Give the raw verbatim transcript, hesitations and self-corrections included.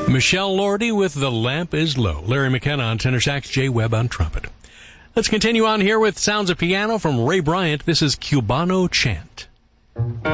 Michelle Lordy with The Lamp is Low. Larry McKenna on tenor sax, Jay Webb on trumpet. Let's continue on here with sounds of piano from Ray Bryant. This is Cubano Chant.